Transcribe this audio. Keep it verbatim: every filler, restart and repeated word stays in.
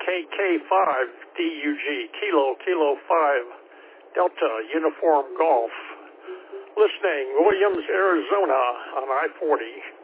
K K five D U G, Kilo, Kilo five, Delta, Uniform Golf. Listening, Williams, Arizona on I forty.